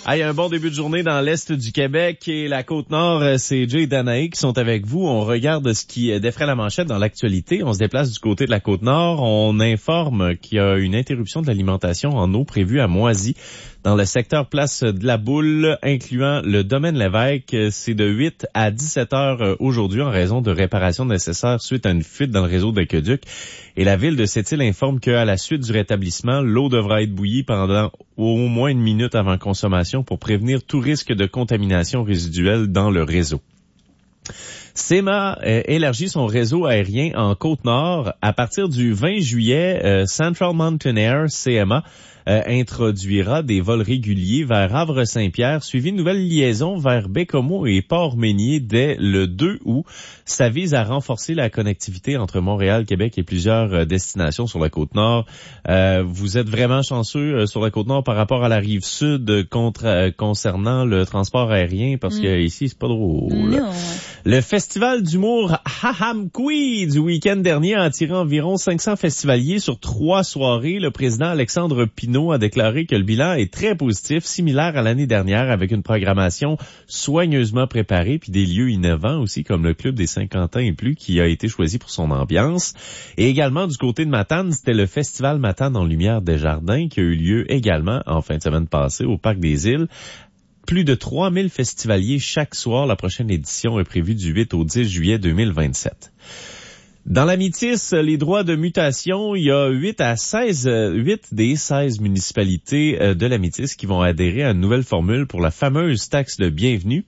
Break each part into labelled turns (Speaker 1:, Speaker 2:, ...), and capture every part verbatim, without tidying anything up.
Speaker 1: Hey, un bon début de journée dans l'Est du Québec et la Côte-Nord. C'est Jay et Danae qui sont avec vous. On regarde ce qui défraie la manchette dans l'actualité. On se déplace du côté de la Côte-Nord. On informe qu'il y a une interruption de l'alimentation en eau prévue à Moisy dans le secteur Place de la Boule, incluant le domaine Lévesque. C'est de huit à dix-sept heures aujourd'hui en raison de réparations nécessaires suite à une fuite dans le réseau d'aqueduc. Et la ville de Sept-Îles informe qu'à la suite du rétablissement, l'eau devra être bouillie pendant au moins une minute avant consommation pour prévenir tout risque de contamination résiduelle dans le réseau. C E M A euh, élargit son réseau aérien en Côte-Nord. À partir du vingt juillet, euh, Central Mountain Air, C E M A, euh, introduira des vols réguliers vers Havre-Saint-Pierre, suivi une nouvelle liaison vers Bécomo et Port-Meunier dès le deux août. Ça vise à renforcer la connectivité entre Montréal, Québec et plusieurs euh, destinations sur la Côte-Nord. Euh, vous êtes vraiment chanceux euh, sur la Côte-Nord par rapport à la rive sud euh, contre, euh, concernant le transport aérien, parce mm. que ici, c'est pas drôle.
Speaker 2: Non.
Speaker 1: Le festival d'humour Hahamkoui du week-end dernier a attiré environ cinq cents festivaliers sur trois soirées. Le président Alexandre Pinault a déclaré que le bilan est très positif, similaire à l'année dernière, avec une programmation soigneusement préparée, puis des lieux innovants aussi, comme le Club des cinquante ans et plus, qui a été choisi pour son ambiance. Et également, du côté de Matane, c'était le festival Matane en Lumière des Jardins, qui a eu lieu également en fin de semaine passée au Parc des Îles. Plus de trois mille festivaliers chaque soir. La prochaine édition est prévue du huit au dix juillet deux mille vingt-sept. Dans la Métis, les droits de mutation, il y a huit à seize, huit des seize municipalités de la Métis qui vont adhérer à une nouvelle formule pour la fameuse taxe de bienvenue.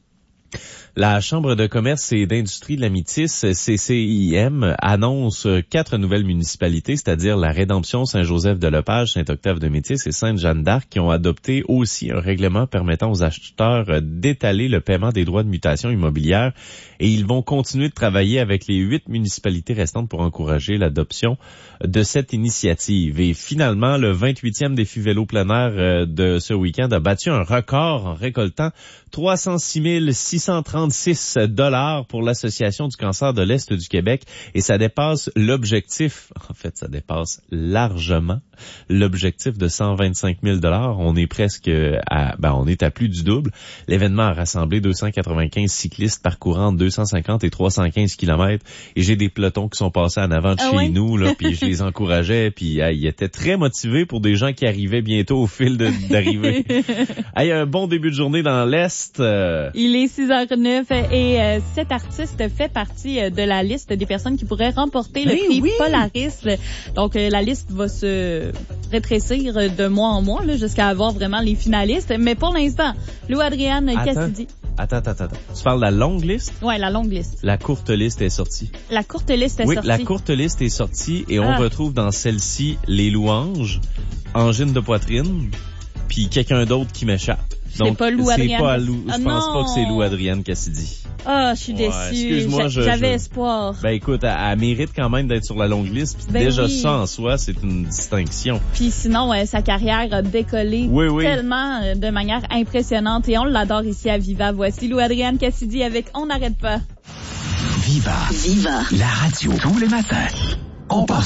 Speaker 1: La Chambre de commerce et d'industrie de la Métis, C C I M, annonce quatre nouvelles municipalités, c'est-à-dire la Rédemption, Saint-Joseph-de-Lepage, Saint-Octave-de-Métis et Sainte-Jeanne-d'Arc, qui ont adopté aussi un règlement permettant aux acheteurs d'étaler le paiement des droits de mutation immobilière. Et ils vont continuer de travailler avec les huit municipalités restantes pour encourager l'adoption de cette initiative. Et finalement, le vingt-huitième défi vélo plein air de ce week-end a battu un record en récoltant trois cent six mille six cent trente-six dollars pour l'Association du cancer de l'Est du Québec. Et ça dépasse l'objectif, en fait, ça dépasse largement l'objectif de cent vingt-cinq mille dollars. On est presque à, ben, on est à plus du double. L'événement a rassemblé deux cent quatre-vingt-quinze cyclistes parcourant deux cent cinquante et trois cent quinze kilomètres. Et j'ai des pelotons qui sont passés en avant de
Speaker 2: ah
Speaker 1: chez
Speaker 2: oui?
Speaker 1: nous, là, puis je les encourageais, puis hey, ils étaient très motivés pour des gens qui arrivaient bientôt au fil de, d'arrivée. Hey, un bon début de journée dans l'Est. Euh...
Speaker 2: Il est six heures neuf et euh, cet artiste fait partie euh, de la liste des personnes qui pourraient remporter le
Speaker 1: oui,
Speaker 2: prix
Speaker 1: oui.
Speaker 2: Polaris. Donc, euh, la liste va se rétrécir de mois en mois là, jusqu'à avoir vraiment les finalistes. Mais pour l'instant, Lou Adrienne Cassidy.
Speaker 1: Attends, attends, attends. Tu parles de la longue liste?
Speaker 2: Ouais, la longue liste.
Speaker 1: La courte liste est sortie.
Speaker 2: La courte liste est
Speaker 1: oui,
Speaker 2: sortie.
Speaker 1: Oui, la courte liste est sortie et ah. on retrouve dans celle-ci les louanges, angine de poitrine, puis quelqu'un d'autre qui m'échappe.
Speaker 2: Donc, c'est pas Lou Adrienne.
Speaker 1: C'est pas Lou,
Speaker 2: ah,
Speaker 1: je pense
Speaker 2: non.
Speaker 1: pas que c'est Lou Adrienne Cassidy.
Speaker 2: Ah, oh, je suis
Speaker 1: ouais,
Speaker 2: déçue.
Speaker 1: Excuse-moi, je,
Speaker 2: j'avais
Speaker 1: je...
Speaker 2: espoir.
Speaker 1: Ben écoute, elle, elle mérite quand même d'être sur la longue liste. Puis
Speaker 2: ben
Speaker 1: déjà
Speaker 2: oui.
Speaker 1: ça en soi, c'est une distinction.
Speaker 2: Puis sinon, euh, sa carrière a décollé
Speaker 1: oui, oui.
Speaker 2: tellement euh, de manière impressionnante et on l'adore ici à Viva. Voici Lou Adrienne Cassidy avec On n'arrête pas.
Speaker 3: Viva, Viva, la radio tous les matins. On part